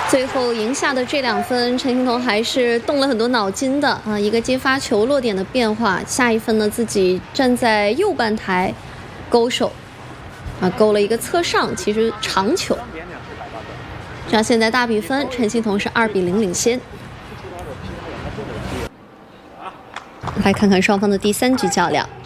最后赢下的这2分，陈幸同还是动了很多脑筋的啊，一个接发球落点的变化，下一分呢自己站在右半台勾手，啊勾了一个侧上，其实长球。这样现在大比分，陈幸同是2比0领先。来看看双方的第3局较量。